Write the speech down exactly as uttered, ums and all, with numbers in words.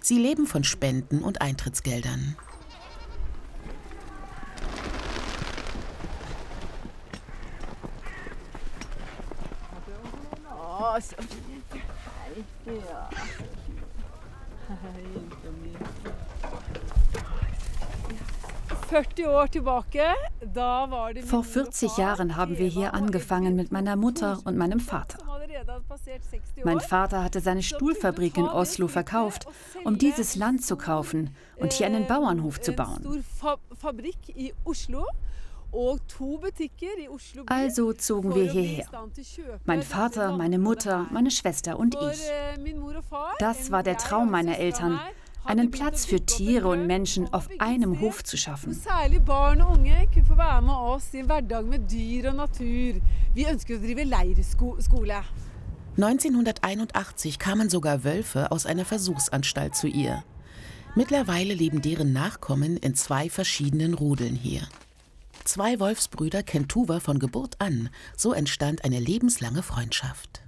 Sie leben von Spenden und Eintrittsgeldern. Vor vierzig Jahren haben wir hier angefangen mit meiner Mutter und meinem Vater. Mein Vater hatte seine Stuhlfabrik in Oslo verkauft, um dieses Land zu kaufen und hier einen Bauernhof zu bauen. Also zogen wir hierher. Mein Vater, meine Mutter, meine Schwester und ich. Das war der Traum meiner Eltern, einen Platz für Tiere und Menschen auf einem Hof zu schaffen. neunzehnhunderteinundachtzig kamen sogar Wölfe aus einer Versuchsanstalt zu ihr. Mittlerweile leben deren Nachkommen in zwei verschiedenen Rudeln hier. Zwei Wolfsbrüder kennt Tuva von Geburt an. So entstand eine lebenslange Freundschaft.